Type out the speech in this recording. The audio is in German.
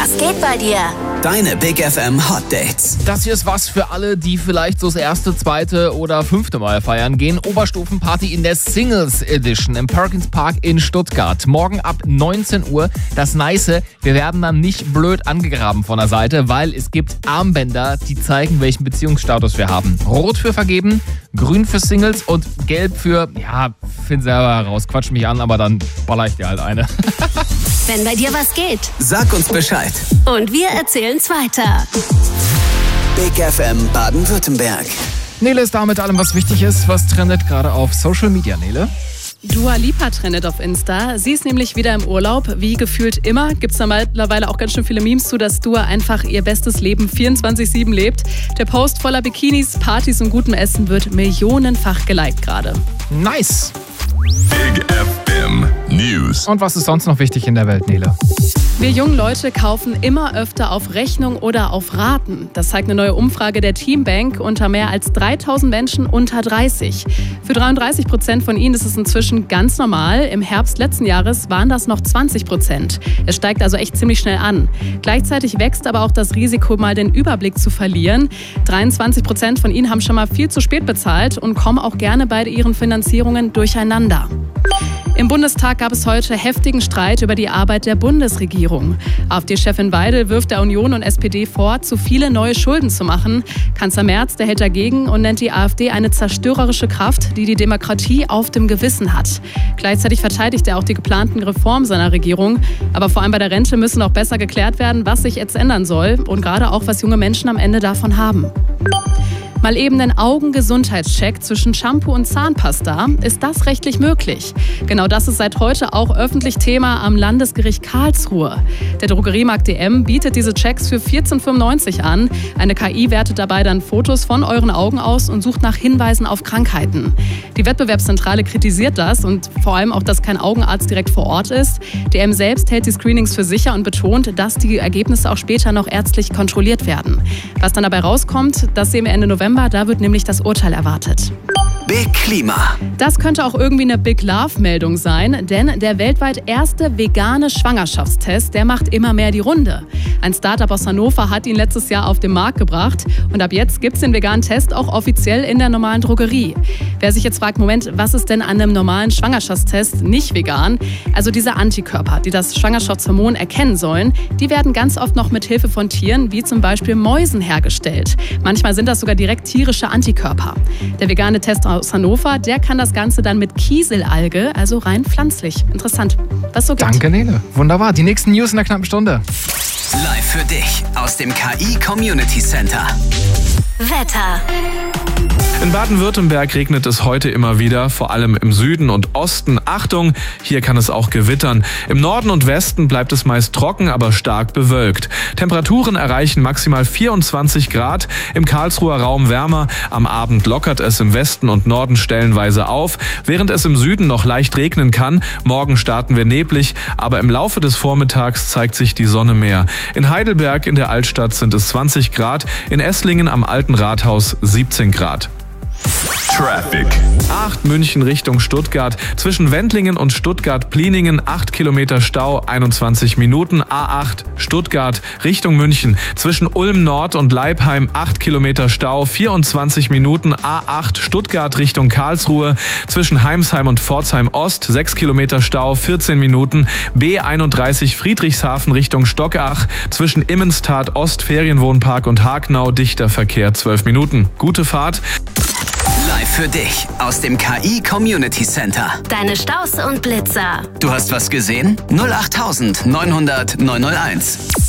Was geht bei dir? Deine Big FM Hot Dates. Das hier ist was für alle, die vielleicht so das erste, zweite oder fünfte Mal feiern gehen. Oberstufenparty in der Singles Edition im Perkins Park in Stuttgart. Morgen ab 19 Uhr. Das Nice, wir werden dann nicht blöd angegraben von der Seite, weil es gibt Armbänder, die zeigen, welchen Beziehungsstatus wir haben. Rot für vergeben, grün für Singles und gelb für, ja, find selber heraus, quatsch mich an, aber dann baller ich dir halt eine. Wenn bei dir was geht. Sag uns Bescheid. Und wir erzählen's weiter. Big FM Baden-Württemberg. Nele ist da mit allem, was wichtig ist. Was trendet gerade auf Social Media, Nele? Dua Lipa trendet auf Insta. Sie ist nämlich wieder im Urlaub. Wie gefühlt immer gibt's da mittlerweile auch ganz schön viele Memes zu, dass Dua einfach ihr bestes Leben 24/7 lebt. Der Post voller Bikinis, Partys und gutem Essen wird millionenfach geliked gerade. Nice. Big FM News. Und was ist sonst noch wichtig in der Welt, Nele? Wir jungen Leute kaufen immer öfter auf Rechnung oder auf Raten. Das zeigt eine neue Umfrage der Teambank unter mehr als 3000 Menschen unter 30. Für 33% von ihnen ist es inzwischen ganz normal. Im Herbst letzten Jahres waren das noch 20%. Es steigt also echt ziemlich schnell an. Gleichzeitig wächst aber auch das Risiko, mal den Überblick zu verlieren. 23% von ihnen haben schon mal viel zu spät bezahlt und kommen auch gerne bei ihren Finanzierungen durcheinander. Im Bundestag gab es heute heftigen Streit über die Arbeit der Bundesregierung. AfD-Chefin Weidel wirft der Union und SPD vor, zu viele neue Schulden zu machen. Kanzler Merz, der hält dagegen und nennt die AfD eine zerstörerische Kraft, die die Demokratie auf dem Gewissen hat. Gleichzeitig verteidigt er auch die geplanten Reformen seiner Regierung. Aber vor allem bei der Rente müssen auch besser geklärt werden, was sich jetzt ändern soll und gerade auch, was junge Menschen am Ende davon haben. Mal eben einen Augengesundheitscheck zwischen Shampoo und Zahnpasta. Ist das rechtlich möglich? Genau das ist seit heute auch öffentlich Thema am Landesgericht Karlsruhe. Der Drogeriemarkt DM bietet diese Checks für 14,95 an. Eine KI wertet dabei dann Fotos von euren Augen aus und sucht nach Hinweisen auf Krankheiten. Die Wettbewerbszentrale kritisiert das und vor allem auch, dass kein Augenarzt direkt vor Ort ist. DM selbst hält die Screenings für sicher und betont, dass die Ergebnisse auch später noch ärztlich kontrolliert werden. Was dann dabei rauskommt, das sehen wir Ende November. Da wird nämlich das Urteil erwartet. Big Klima. Das könnte auch irgendwie eine Big Love-Meldung sein, denn der weltweit erste vegane Schwangerschaftstest, der macht immer mehr die Runde. Ein Startup aus Hannover hat ihn letztes Jahr auf den Markt gebracht und ab jetzt gibt es den veganen Test auch offiziell in der normalen Drogerie. Wer sich jetzt fragt, Moment, was ist denn an einem normalen Schwangerschaftstest nicht vegan? Also diese Antikörper, die das Schwangerschaftshormon erkennen sollen, die werden ganz oft noch mit Hilfe von Tieren, wie zum Beispiel Mäusen, hergestellt. Manchmal sind das sogar direkt tierische Antikörper. Der vegane Test aus Hannover, der kann das Ganze dann mit Kieselalge, also rein pflanzlich. Interessant, was so gibt. Danke, Nele. Wunderbar. Die nächsten News in der knappen Stunde. Live für dich aus dem KI Community Center. Wetter. In Baden-Württemberg regnet es heute immer wieder, vor allem im Süden und Osten. Achtung, hier kann es auch gewittern. Im Norden und Westen bleibt es meist trocken, aber stark bewölkt. Temperaturen erreichen maximal 24 Grad, im Karlsruher Raum wärmer. Am Abend lockert es im Westen und Norden stellenweise auf, während es im Süden noch leicht regnen kann. Morgen starten wir neblig, aber im Laufe des Vormittags zeigt sich die Sonne mehr. In Heidelberg in der Altstadt sind es 20 Grad, in Esslingen am Alten Rathaus 17 Grad. Traffic. 8 München Richtung Stuttgart. Zwischen Wendlingen und Stuttgart-Pliningen 8 Kilometer Stau, 21 Minuten. A8 Stuttgart Richtung München. Zwischen Ulm Nord und Leipheim 8 Kilometer Stau, 24 Minuten. A8 Stuttgart Richtung Karlsruhe. Zwischen Heimsheim und Pforzheim Ost 6 Kilometer Stau, 14 Minuten. B31 Friedrichshafen Richtung Stockach. Zwischen Immenstadt Ost Ferienwohnpark und Hagnau dichter Verkehr 12 Minuten. Gute Fahrt. Live für dich aus dem KI Community Center. Deine Staus und Blitzer. Du hast was gesehen? 08900 901.